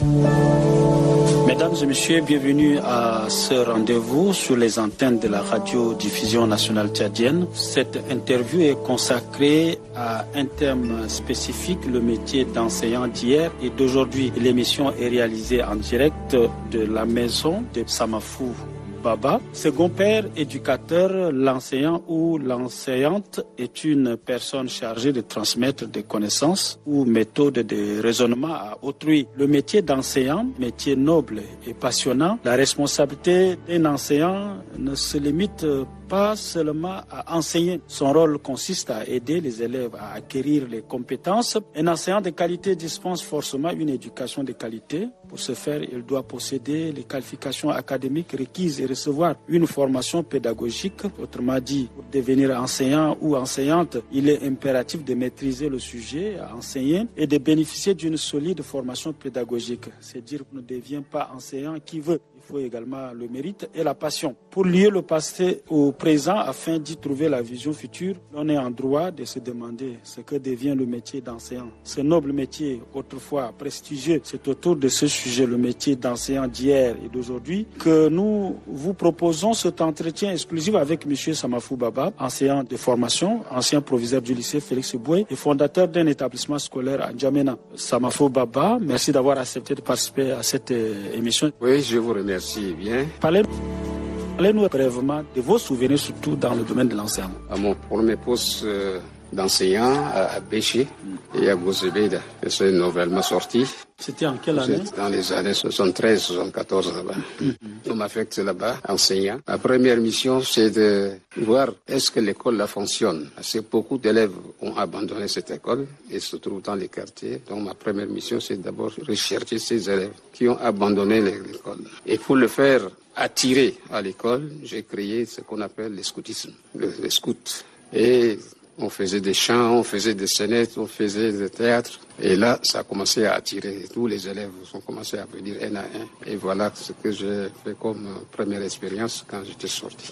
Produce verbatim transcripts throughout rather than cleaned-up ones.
Mesdames et messieurs, bienvenue à ce rendez-vous sur les antennes de la radio-diffusion nationale tchadienne. Cette interview est consacrée à un thème spécifique, le métier d'enseignant d'hier et d'aujourd'hui. L'émission est réalisée en direct de la maison de Samafou Baba. Second père éducateur, l'enseignant ou l'enseignante est une personne chargée de transmettre des connaissances ou méthodes de raisonnement à autrui. Le métier d'enseignant, métier noble et passionnant, la responsabilité d'un enseignant ne se limite pas seulement à enseigner. Son rôle consiste à aider les élèves à acquérir les compétences. Un enseignant de qualité dispense forcément une éducation de qualité. Pour ce faire, il doit posséder les qualifications académiques requises et recevoir une formation pédagogique. Autrement dit, pour devenir enseignant ou enseignante, il est impératif de maîtriser le sujet à enseigner et de bénéficier d'une solide formation pédagogique. C'est-à-dire qu'on ne devient pas enseignant qui veut. Il faut également le mérite et la passion. Pour lier le passé au présent afin d'y trouver la vision future, on est en droit de se demander ce que devient le métier d'enseignant. Ce noble métier, autrefois prestigieux, c'est autour de ce sujet, le métier d'enseignant d'hier et d'aujourd'hui, que nous vous proposons cet entretien exclusif avec M. Samafou Baba, enseignant de formation, ancien proviseur du lycée Félix Boué et fondateur d'un établissement scolaire à N'Djamena. Samafou Baba, merci d'avoir accepté de participer à cette euh, émission. Oui, je vous remercie. Merci bien. Parlez, parlez-nous brièvement de vos souvenirs, surtout dans le domaine de l'enseignement. À mon premier poste euh, d'enseignant à, à Béché et à Bouzébéda, c'est nouvellement sorti. C'était en quelle année? Dans les années soixante-treize soixante-quatorze là-bas. Mm-hmm. On m'affecte là-bas, enseignant. Ma première mission, c'est de voir est-ce que l'école là fonctionne. Parce que beaucoup d'élèves ont abandonné cette école et se trouvent dans les quartiers. Donc ma première mission, c'est d'abord rechercher ces élèves qui ont abandonné l'école. Et pour le faire attirer à l'école, j'ai créé ce qu'on appelle le scoutisme, le, le scout. Et on faisait des chants, on faisait des scénettes, on faisait des théâtres. Et là, ça a commencé à attirer. Tous les élèves ont commencé à venir un à un. Et voilà ce que j'ai fait comme première expérience quand j'étais sorti.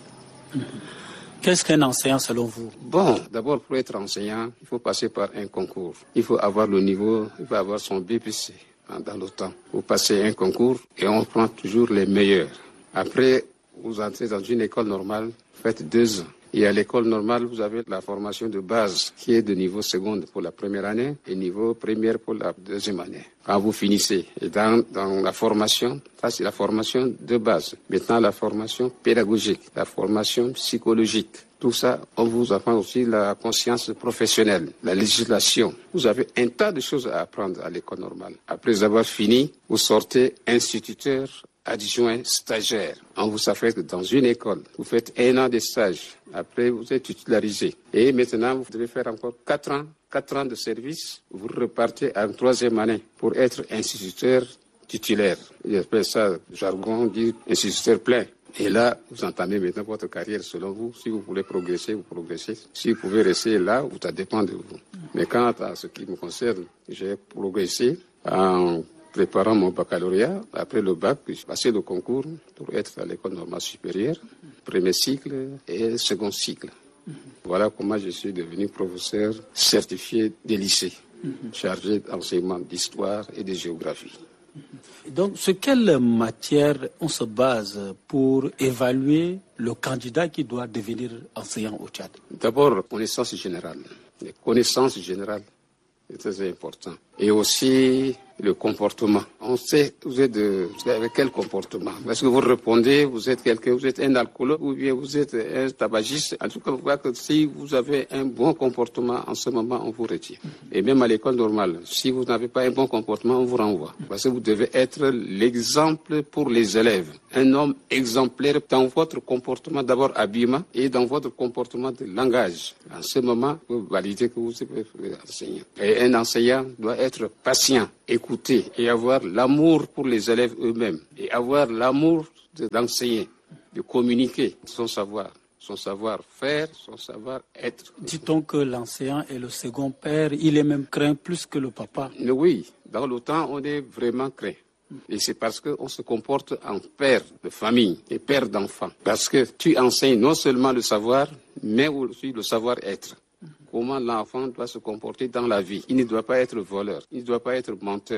Qu'est-ce qu'un enseignant selon vous? Bon, d'abord, pour être enseignant, il faut passer par un concours. Il faut avoir le niveau, il faut avoir son B P C dans le temps. Vous passez un concours et on prend toujours les meilleurs. Après, vous entrez dans une école normale, vous faites deux ans. Et à l'école normale, vous avez la formation de base qui est de niveau seconde pour la première année et niveau première pour la deuxième année. Quand vous finissez, et dans, dans la formation, ça c'est la formation de base. Maintenant, la formation pédagogique, la formation psychologique. Tout ça, on vous apprend aussi la conscience professionnelle, la législation. Vous avez un tas de choses à apprendre à l'école normale. Après avoir fini, vous sortez instituteur, adjoint, stagiaire. On vous affecte dans une école. Vous faites un an de stage. Après, vous êtes titularisé. Et maintenant, vous devez faire encore quatre ans, quatre ans de service. Vous repartez en troisième année pour être instituteur titulaire. J'appelle ça, jargon, dit instituteur plein. Et là, vous entamez maintenant votre carrière selon vous. Si vous voulez progresser, vous progressez. Si vous pouvez rester là, ça dépend de vous. Mais quant à ce qui me concerne, j'ai progressé en préparant mon baccalauréat. Après le bac, j'ai passé le concours pour être à l'école normale supérieure, premier cycle et second cycle. Mm-hmm. Voilà comment je suis devenu professeur certifié des lycées, mm-hmm. chargé d'enseignement d'histoire et de géographie. Mm-hmm. Donc, sur quelle matière on se base pour évaluer le candidat qui doit devenir enseignant au Tchad? D'abord, connaissances générales. Les connaissances générales, c'est très important. Et aussi le comportement. On sait, vous êtes de, avec quel comportement? Est-ce que vous répondez, vous êtes quelqu'un, vous êtes un alcoolique ou bien vous êtes un tabagiste? En tout cas, vous voyez que si vous avez un bon comportement, en ce moment, on vous retire. Et même à l'école normale, si vous n'avez pas un bon comportement, on vous renvoie. Parce que vous devez être l'exemple pour les élèves. Un homme exemplaire dans votre comportement, d'abord habillement, et dans votre comportement de langage. En ce moment, vous validez que vous êtes enseignant. Et un enseignant doit être patient, écouter et avoir l'amour pour les élèves eux-mêmes et avoir l'amour de, d'enseigner, de communiquer son savoir, son savoir-faire, son savoir-être. Dit-on que l'enseignant est le second père, il est même craint plus que le papa? Oui, dans le temps, on est vraiment craint. Et c'est parce qu'on se comporte en père de famille et père d'enfant. Parce que tu enseignes non seulement le savoir, mais aussi le savoir-être. Comment l'enfant doit se comporter dans la vie. Il ne doit pas être voleur, il ne doit pas être menteur,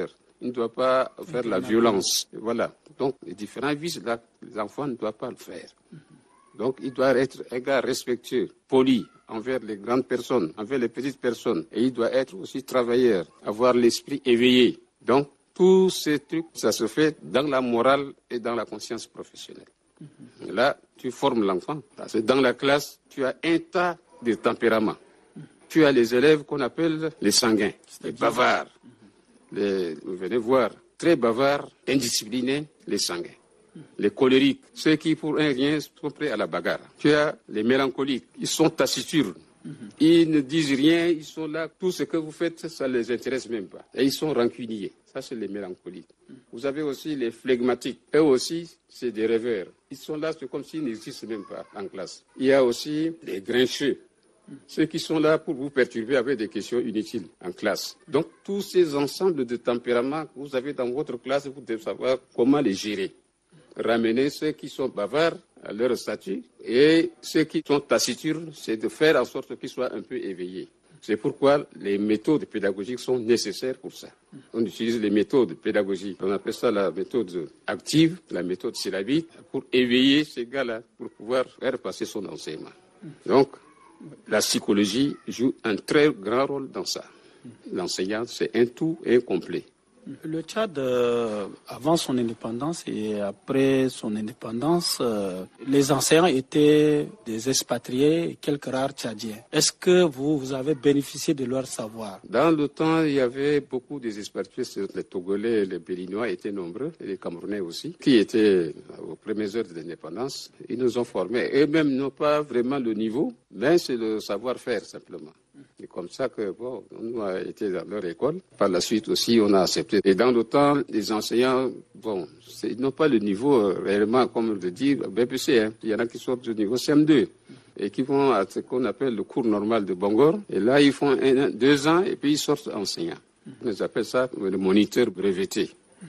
il ne doit pas faire la violence. Voilà. Donc, les différents vices, là, l'enfant ne doit pas le faire. Donc, il doit être un gars respectueux, poli envers les grandes personnes, envers les petites personnes. Et il doit être aussi travailleur, avoir l'esprit éveillé. Donc, tous ces trucs, ça se fait dans la morale et dans la conscience professionnelle. Mm-hmm. Là, tu formes l'enfant. Parce que dans la classe, tu as un tas de tempéraments. Mm-hmm. Tu as les élèves qu'on appelle les sanguins, les bavards. Mm-hmm. Les, vous venez voir, très bavards, indisciplinés, les sanguins. Mm-hmm. Les colériques, ceux qui pour un rien sont prêts à la bagarre. Tu as les mélancoliques, ils sont taciturnes. Mm-hmm. Ils ne disent rien, ils sont là, tout ce que vous faites, ça ne les intéresse même pas. Et ils sont rancuniers. Ça, c'est les mélancoliques. Vous avez aussi les flegmatiques. Eux aussi, c'est des rêveurs. Ils sont là, c'est comme s'ils n'existent même pas en classe. Il y a aussi les grincheux. Ceux qui sont là pour vous perturber avec des questions inutiles en classe. Donc, tous ces ensembles de tempéraments que vous avez dans votre classe, vous devez savoir comment les gérer. Ramener ceux qui sont bavards à leur statut et ceux qui sont taciturnes, c'est de faire en sorte qu'ils soient un peu éveillés. C'est pourquoi les méthodes pédagogiques sont nécessaires pour ça. On utilise les méthodes pédagogiques. On appelle ça la méthode active, la méthode syllabique, pour éveiller ces gars-là, pour pouvoir faire passer son enseignement. Donc, la psychologie joue un très grand rôle dans ça. L'enseignant, c'est un tout et un complet. Le Tchad, euh, avant son indépendance et après son indépendance, euh, les enseignants étaient des expatriés et quelques rares Tchadiens. Est-ce que vous, vous avez bénéficié de leur savoir? Dans le temps, il y avait beaucoup des expatriés, les Togolais et les Béninois étaient nombreux, et les Camerounais aussi, qui étaient aux premières heures de l'indépendance. Ils nous ont formés. Eux-mêmes n'ont pas vraiment le niveau, mais c'est le savoir-faire simplement. C'est comme ça que, bon, on a été dans leur école. Par la suite aussi, on a accepté. Et dans le temps, les enseignants, bon, ils n'ont pas le niveau euh, réellement, comme le dit B P C. Hein. Il y en a qui sortent du niveau C M deux et qui vont à ce qu'on appelle le cours normal de Bangor. Et là, ils font un, deux ans et puis ils sortent enseignants. On appelle ça le moniteur breveté.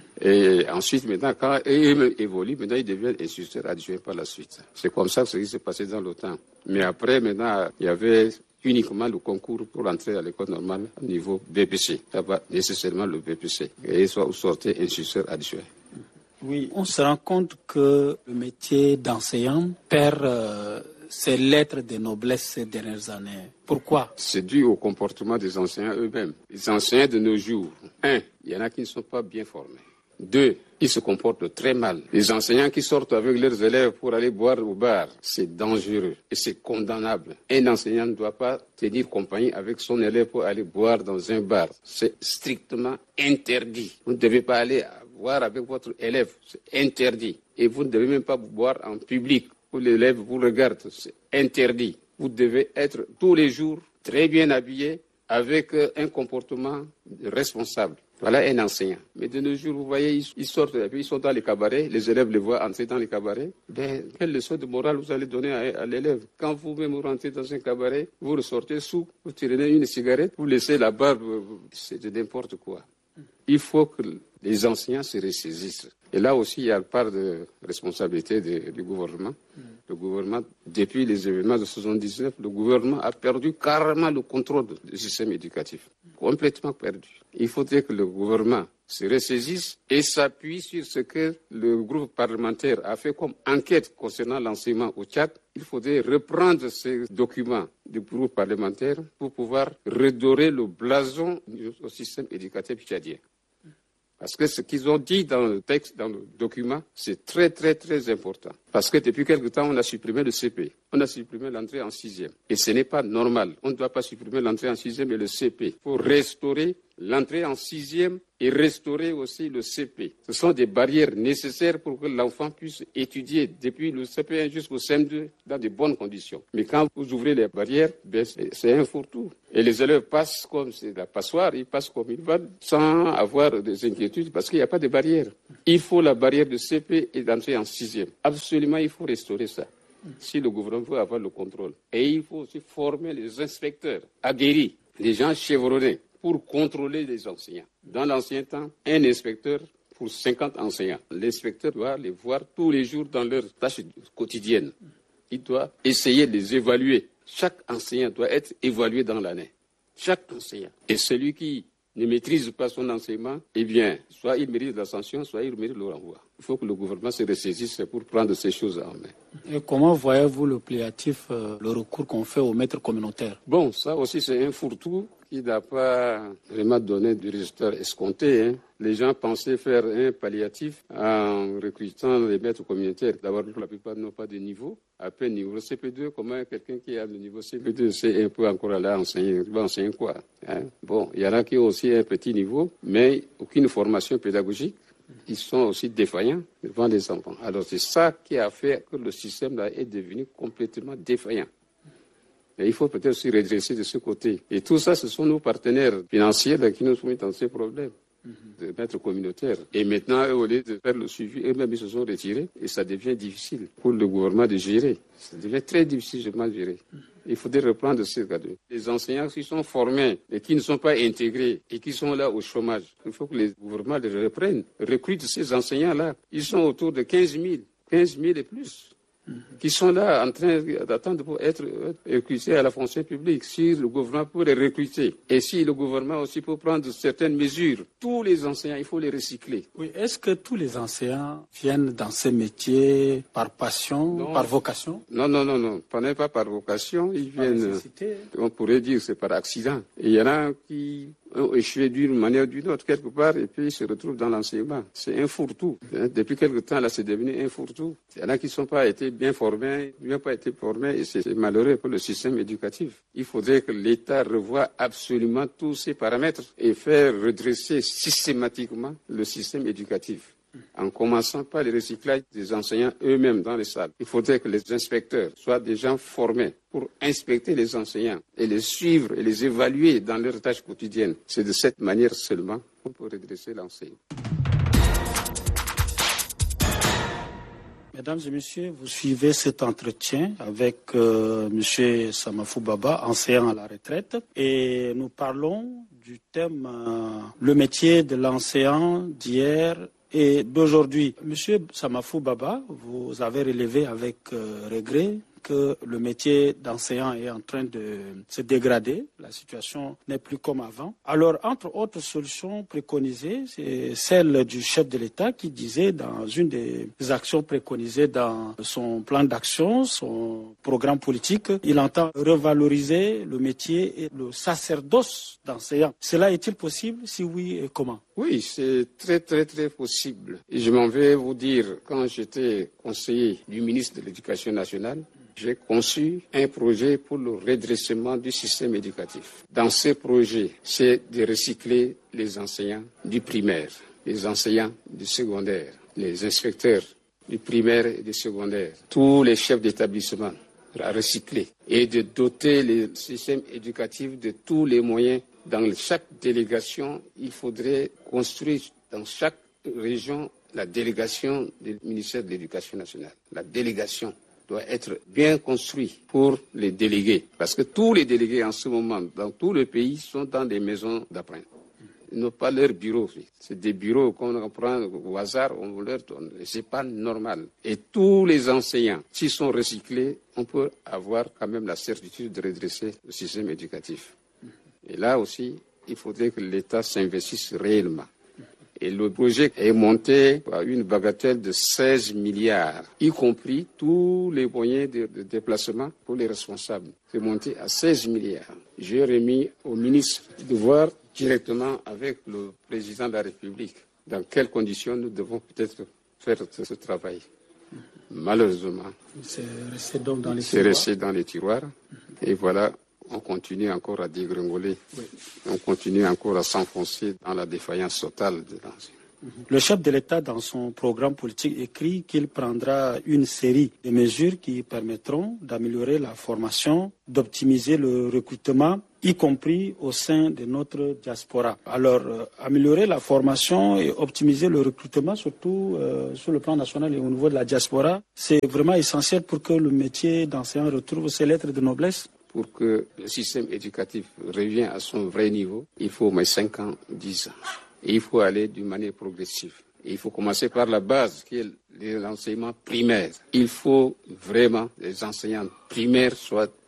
Et ensuite, maintenant, quand ils évoluent, maintenant, ils deviennent instituteurs adjoints par la suite. C'est comme ça que ce qui s'est passé dans le temps. Mais après, maintenant, il y avait uniquement le concours pour entrer à l'école normale au niveau B P C. Ça va nécessairement le B P C. Et ils sont sortis instituteurs adjoints. Oui, on se rend compte que le métier d'enseignant perd euh, ses lettres de noblesse ces dernières années. Pourquoi? C'est dû au comportement des enseignants eux-mêmes. Les enseignants de nos jours, un, il y en a qui ne sont pas bien formés. Deux, ils se comportent très mal. Les enseignants qui sortent avec leurs élèves pour aller boire au bar, c'est dangereux et c'est condamnable. Un enseignant ne doit pas tenir compagnie avec son élève pour aller boire dans un bar. C'est strictement interdit. Vous ne devez pas aller boire avec votre élève. C'est interdit. Et vous ne devez même pas boire en public où l'élève vous regarde. C'est interdit. Vous devez être tous les jours très bien habillé avec un comportement responsable. Voilà un enseignant. Mais de nos jours, vous voyez, ils sortent, et puis ils sont dans les cabarets, les élèves les voient entrer dans les cabarets. Ben, quelle leçon de morale vous allez donner à, à l'élève? Quand vous-même rentrez dans un cabaret, vous ressortez sous, vous tirez une cigarette, vous laissez la barbe, c'est de n'importe quoi. Il faut que les enseignants se ressaisissent. Et là aussi, il y a une part de responsabilité de, du gouvernement. Mm. Le gouvernement, depuis les événements de soixante-dix-neuf, le gouvernement a perdu carrément le contrôle du système éducatif. Complètement perdu. Il faudrait que le gouvernement se ressaisisse et s'appuie sur ce que le groupe parlementaire a fait comme enquête concernant l'enseignement au Tchad. Il faudrait reprendre ces documents du groupe parlementaire pour pouvoir redorer le blason du système éducatif tchadien. Parce que ce qu'ils ont dit dans le texte, dans le document, c'est très, très, très important. Parce que depuis quelque temps, on a supprimé le C P. On a supprimé l'entrée en sixième. Et ce n'est pas normal. On ne doit pas supprimer l'entrée en sixième et le C P. Il faut restaurer l'entrée en sixième et restaurer aussi le C P. Ce sont des barrières nécessaires pour que l'enfant puisse étudier depuis le C P un jusqu'au C M deux dans de bonnes conditions. Mais quand vous ouvrez les barrières, ben c'est un fourre-tout. Et les élèves passent comme c'est la passoire, ils passent comme ils veulent sans avoir des inquiétudes parce qu'il n'y a pas de barrière. Il faut la barrière de C P et d'entrée en sixième. Absolument, il faut restaurer ça. Si le gouvernement veut avoir le contrôle. Et il faut aussi former les inspecteurs aguerris, les gens chevronnés, pour contrôler les enseignants. Dans l'ancien temps, un inspecteur pour cinquante enseignants. L'inspecteur doit les voir tous les jours dans leurs tâches quotidiennes. Il doit essayer de les évaluer. Chaque enseignant doit être évalué dans l'année. Chaque enseignant. Et celui qui ne maîtrise pas son enseignement, eh bien, soit il mérite la sanction, soit il mérite le renvoi. Il faut que le gouvernement se ressaisisse pour prendre ces choses en main. Et comment voyez-vous le pléatif, euh, le recours qu'on fait aux maîtres communautaires? Bon, ça aussi c'est un fourre-tout qui n'a pas vraiment donné du résultat escompté. Hein. Les gens pensaient faire un palliatif en recrutant les maîtres communautaires. D'abord, la plupart n'ont pas de niveau. À peine niveau C P deux, comment quelqu'un qui a le niveau C P deux sait un peu encore aller enseigner? Il va enseigner quoi? Hein? Bon, il y en a qui ont aussi un petit niveau, mais aucune formation pédagogique. Ils sont aussi défaillants devant les enfants. Alors c'est ça qui a fait que le système là est devenu complètement défaillant. Et il faut peut-être se redresser de ce côté. Et tout ça, ce sont nos partenaires financiers là, qui nous sont mis dans ces problèmes de maîtres communautaires. Et maintenant, au lieu de faire le suivi, eux-mêmes, ils se sont retirés et ça devient difficile pour le gouvernement de gérer. Ça devient très difficile de gérer. Il faudrait reprendre ce cadre. Les enseignants qui sont formés et qui ne sont pas intégrés et qui sont là au chômage, il faut que les gouvernements les reprennent, recrutent ces enseignants-là. Ils sont autour de quinze mille, quinze mille et plus, qui sont là en train d'attendre pour être recrutés à la fonction publique. Si le gouvernement peut les recruter et si le gouvernement aussi peut prendre certaines mesures, tous les enseignants, il faut les recycler. Oui, est-ce que tous les enseignants viennent dans ces métiers par passion, non. par vocation? Non, non, non, non, pas, pas par vocation, ils viennent, on pourrait dire c'est par accident. Et il y en a qui ont échoué d'une manière ou d'une autre quelque part et puis ils se retrouvent dans l'enseignement. C'est un fourre-tout. Depuis quelque temps, là, c'est devenu un fourre-tout. Il y en a qui ne sont pas été bien formés, qui n'ont pas été formés et c'est malheureux pour le système éducatif. Il faudrait que l'État revoie absolument tous ces paramètres et faire redresser systématiquement le système éducatif, en commençant par le recyclage des enseignants eux-mêmes dans les salles. Il faudrait que les inspecteurs soient des gens formés pour inspecter les enseignants et les suivre et les évaluer dans leurs tâches quotidiennes. C'est de cette manière seulement qu'on peut redresser l'enseignement. Mesdames et messieurs, vous suivez cet entretien avec euh, M. Samafou Baba, enseignant à la retraite, et nous parlons du thème euh, le métier de l'enseignant d'hier et d'aujourd'hui. Monsieur Samafou Baba, vous avez relevé avec euh, regret que le métier d'enseignant est en train de se dégrader. La situation n'est plus comme avant. Alors, entre autres solutions préconisées, c'est celle du chef de l'État qui disait dans une des actions préconisées dans son plan d'action, son programme politique, il entend revaloriser le métier et le sacerdoce d'enseignant. Cela est-il possible? Si oui, et comment? Oui, c'est très, très, très possible. Et je m'en vais vous dire, quand j'étais conseiller du ministre de l'Éducation nationale, j'ai conçu un projet pour le redressement du système éducatif. Dans ce projet, c'est de recycler les enseignants du primaire, les enseignants du secondaire, les inspecteurs du primaire et du secondaire, tous les chefs d'établissement à recycler et de doter le système éducatif de tous les moyens. Dans chaque délégation, il faudrait construire dans chaque région la délégation du ministère de l'Éducation nationale. La délégation doit être bien construite pour les délégués. Parce que tous les délégués en ce moment, dans tout le pays, sont dans des maisons d'apprenti. Ils n'ont pas leur bureau. C'est des bureaux qu'on prend au hasard, on leur donne. Et c'est pas normal. Et tous les enseignants, s'ils sont recyclés, on peut avoir quand même la certitude de redresser le système éducatif. Et là aussi, il faudrait que l'État s'investisse réellement. Et le projet est monté à une bagatelle de seize milliards, y compris tous les moyens de, de déplacement pour les responsables. C'est monté à seize milliards. J'ai remis au ministre de voir directement avec le président de la République dans quelles conditions nous devons peut-être faire ce travail. Malheureusement, c'est resté donc dans les c'est tiroirs. resté dans les tiroirs. Et voilà, on continue encore à dégringoler. Oui. On continue encore à s'enfoncer dans la défaillance totale de l'enseignement. Le chef de l'État, dans son programme politique, écrit qu'il prendra une série de mesures qui permettront d'améliorer la formation, d'optimiser le recrutement, y compris au sein de notre diaspora. Alors, euh, améliorer la formation et optimiser le recrutement, surtout euh, sur le plan national et au niveau de la diaspora, c'est vraiment essentiel pour que le métier d'enseignant retrouve ses lettres de noblesse. Pour que le système éducatif revienne à son vrai niveau, il faut au moins cinq ans, dix ans. Et il faut aller d'une manière progressive. Et il faut commencer par la base, qui est l'enseignement primaire. Il faut vraiment que les enseignants primaires soient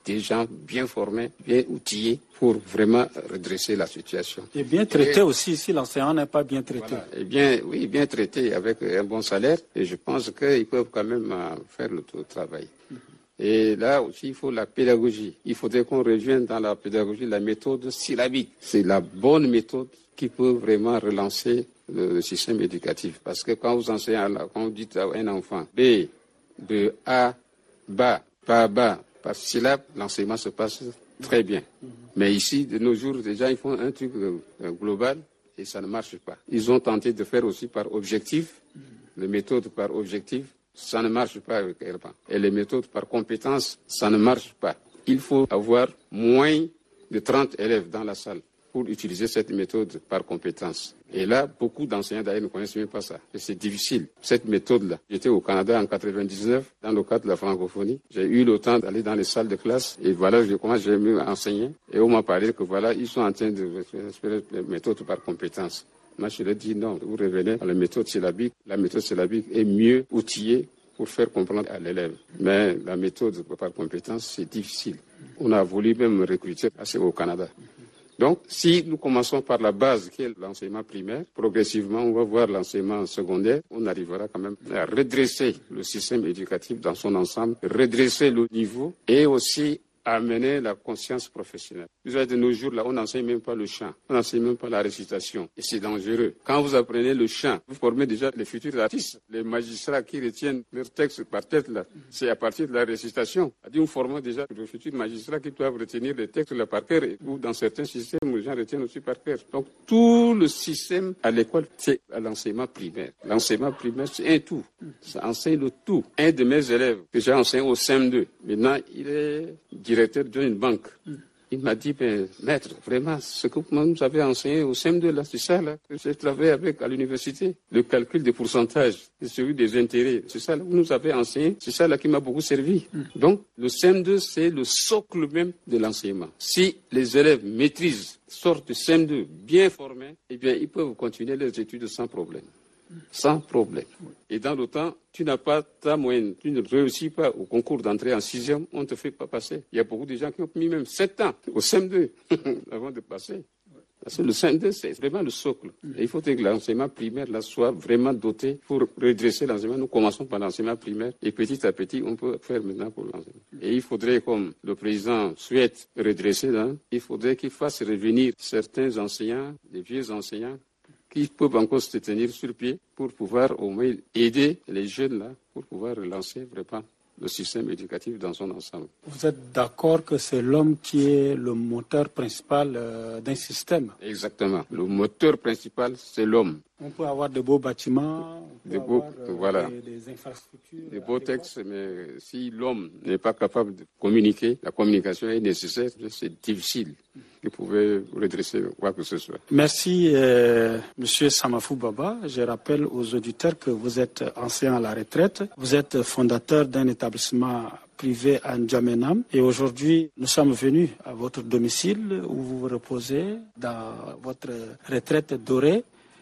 des gens bien formés, bien outillés pour vraiment redresser la situation. Et bien traité et, aussi, si l'enseignant n'est pas bien traité. Voilà, et bien, oui, bien traité avec un bon salaire. Et je pense qu'ils peuvent quand même faire le travail. Mm-hmm. Et là aussi, il faut la pédagogie. Il faudrait qu'on revienne dans la pédagogie la méthode syllabique. C'est la bonne méthode qui peut vraiment relancer le, le système éducatif. Parce que quand vous enseignez, quand vous dites à un enfant B, de A, bas, pas bas, par syllabe, l'enseignement se passe très bien. Mm-hmm. Mais ici, de nos jours, déjà, ils font un truc euh, global et ça ne marche pas. Ils ont tenté de faire aussi par objectif, mm-hmm. les méthodes par objectif. Ça ne marche pas avec Herban. Et les méthodes par compétence, ça ne marche pas. Il faut avoir moins de trente élèves dans la salle pour utiliser cette méthode par compétence. Et là, beaucoup d'enseignants d'ailleurs ne connaissent même pas ça. Et c'est difficile. Cette méthode-là, j'étais au Canada en quatre-vingt-dix-neuf, dans le cadre de la francophonie. J'ai eu le temps d'aller dans les salles de classe et voilà comment j'ai mieux enseigné. Et on m'a parlé que voilà, ils sont en train de faire une méthode par compétence. Moi, je leur ai dit non, vous revenez à la méthode syllabique. La méthode syllabique est mieux outillée pour faire comprendre à l'élève. Mais la méthode par compétence, c'est difficile. On a voulu même recruter assez au Canada. Donc, si nous commençons par la base, qui est l'enseignement primaire, progressivement, on va voir l'enseignement secondaire, on arrivera quand même à redresser le système éducatif dans son ensemble, redresser le niveau et aussi amener la conscience professionnelle. Vous savez, de nos jours, là, on n'enseigne même pas le chant, on n'enseigne même pas la récitation. Et c'est dangereux. Quand vous apprenez le chant, vous formez déjà les futurs artistes, les magistrats qui retiennent leurs textes par tête, là. C'est à partir de la récitation. C'est-à-dire, nous formons déjà les futurs magistrats qui doivent retenir les textes là par cœur, ou dans certains systèmes, les gens retiennent aussi par cœur. Donc, tout le système à l'école, c'est à l'enseignement primaire. L'enseignement primaire, c'est un tout. Ça enseigne le tout. Un de mes élèves, que j'ai enseigné au C M deux, maintenant, il est directeur d'une banque. Il m'a dit, ben, maître, vraiment, ce que vous nous avez enseigné au C M deux, là, c'est ça, là, que j'ai travaillé avec à l'université. Le calcul des pourcentages, celui des intérêts, c'est ça, là, vous nous avez enseigné, c'est ça, là, qui m'a beaucoup servi. Mm. Donc, le C M deux, c'est le socle même de l'enseignement. Si les élèves maîtrisent, sortent de C M deux bien formés, eh bien, ils peuvent continuer leurs études sans problème. Sans problème. Et dans le temps, tu n'as pas ta moyenne, tu ne réussis pas au concours d'entrée en sixième, on ne te fait pas passer. Il y a beaucoup de gens qui ont mis même sept ans au C M deux avant de passer. Parce que le C M deux, c'est vraiment le socle. Et il faut que l'enseignement primaire là, soit vraiment doté pour redresser l'enseignement. Nous commençons par l'enseignement primaire et petit à petit, on peut faire maintenant pour l'enseignement. Et il faudrait, comme le président souhaite redresser, là, il faudrait qu'il fasse revenir certains enseignants, des vieux enseignants, qui peuvent encore se tenir sur pied pour pouvoir au moins aider les jeunes là, pour pouvoir relancer vraiment le système éducatif dans son ensemble. Vous êtes d'accord que c'est l'homme qui est le moteur principal euh, d'un système? Exactement. Le moteur principal, c'est l'homme. On peut avoir de beaux bâtiments, on peut des beaux, avoir euh, voilà. des, des infrastructures. Des beaux textes, mais si l'homme n'est pas capable de communiquer, la communication est nécessaire, c'est difficile. Vous pouvez redresser quoi que ce soit. Merci, euh, Monsieur Samafou Baba. Je rappelle aux auditeurs que vous êtes ancien à la retraite. Vous êtes fondateur d'un établissement privé à N'Djamena. Et aujourd'hui, nous sommes venus à votre domicile où vous vous reposez dans votre retraite dorée.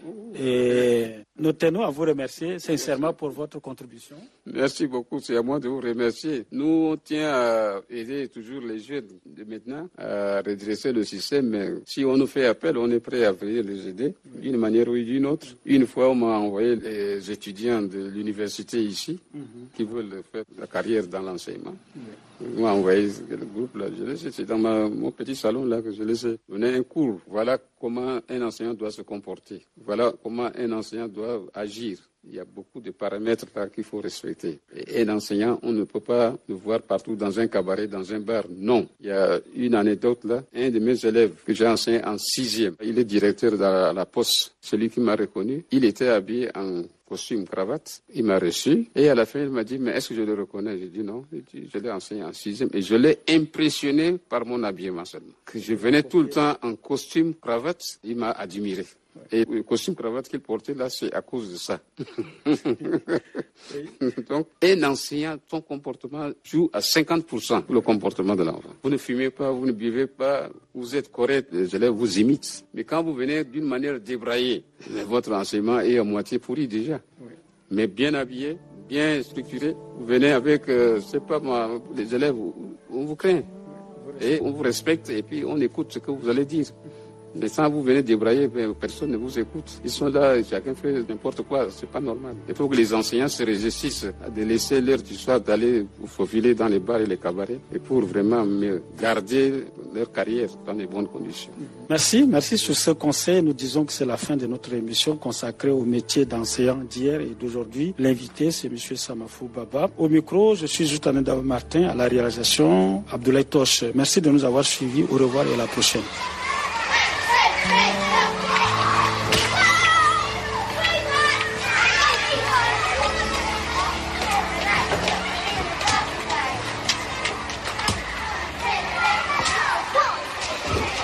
Et nous tenons à vous remercier sincèrement pour votre contribution. Merci beaucoup, c'est à moi de vous remercier. Nous, on tient à aider toujours les jeunes de maintenant à redresser le système, mais si on nous fait appel, on est prêt à venir les aider d'une manière ou d'une autre. Une fois, on m'a envoyé les étudiants de l'université ici mm-hmm. qui veulent faire la carrière dans l'enseignement. Mm-hmm. On m'a envoyé le groupe là, je laisse, c'est dans ma, mon petit salon là que je laissais donner un cours. Voilà comment un enseignant doit se comporter. Voilà comment un enseignant doit agir. Il y a beaucoup de paramètres là qu'il faut respecter. Et un enseignant, on ne peut pas le voir partout dans un cabaret, dans un bar. Non. Il y a une anecdote là. Un de mes élèves que j'ai enseigné en sixième, il est directeur de la, la poste. Celui qui m'a reconnu, il était habillé en costume, cravate. Il m'a reçu et à la fin, il m'a dit, mais est-ce que je le reconnais? J'ai dit non. Dit, je l'ai enseigné en sixième et je l'ai impressionné par mon habillement seulement. Que je venais tout le temps en costume, cravate, il m'a admiré. Et le costume cravate qu'il portait là, c'est à cause de ça. Donc, un enseignant, son comportement joue à cinquante pour cent pour le comportement de l'enfant. Vous ne fumez pas, vous ne buvez pas, vous êtes correct, les élèves vous imitent. Mais quand vous venez d'une manière débraillée, votre enseignement est à moitié pourri déjà. Oui. Mais bien habillé, bien structuré, vous venez avec, euh, c'est pas moi, les élèves, on vous craint. Et on vous respecte et puis on écoute ce que vous allez dire. Mais sans vous venir débrailler, personne ne vous écoute. Ils sont là, chacun fait n'importe quoi, c'est pas normal. Il faut que les enseignants se réjouissent de laisser l'heure du soir d'aller vous faufiler dans les bars et les cabarets et pour vraiment garder leur carrière dans les bonnes conditions. Merci, merci sur ce conseil. Nous disons que c'est la fin de notre émission consacrée au métier d'enseignant d'hier et d'aujourd'hui. L'invité, c'est M. Samafou Baba. Au micro, je suis Joutané Martin, à la réalisation, Abdoulaye Toche. Merci de nous avoir suivis. Au revoir et à la prochaine.